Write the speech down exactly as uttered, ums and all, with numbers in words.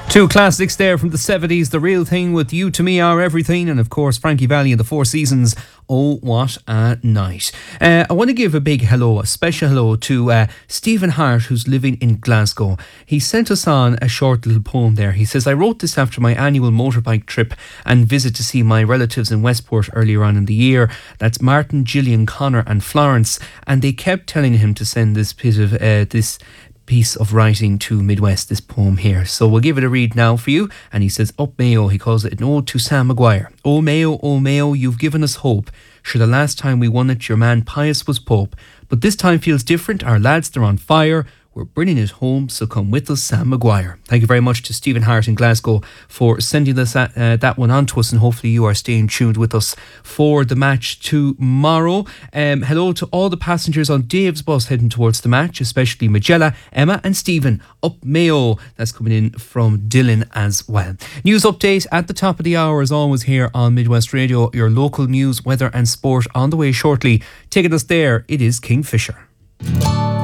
Two classics there from the seventies, The Real Thing with You To Me Are Everything, and of course Frankie Valli and the Four Seasons, Oh What a Night. Uh, I want to give a big hello, a special hello to uh, Stephen Hart, who's living in Glasgow. He sent us on a short little poem there. He says, I wrote this after my annual motorbike trip and visit to see my relatives in Westport earlier on in the year. That's Martin, Gillian, Connor and Florence, and they kept telling him to send this bit of uh, this piece of writing to Midwest, this poem here. So we'll give it a read now for you. And he says, Up Mayo, he calls it an ode to Sam Maguire. Oh Mayo, oh Mayo, you've given us hope. Sure, the last time we won it, your man Pius was Pope. But this time feels different. Our lads, they're on fire. We're bringing it home, so come with us, Sam Maguire. Thank you very much to Stephen Hart in Glasgow for sending us that, uh, that one on to us, and hopefully you are staying tuned with us for the match tomorrow. Um, hello to all the passengers on Dave's bus heading towards the match, especially Magella, Emma and Stephen. Up Mayo, that's coming in from Dylan as well. News update at the top of the hour as always here on Midwest Radio. Your local news, weather and sport on the way shortly. Taking us there, it is Kingfisher.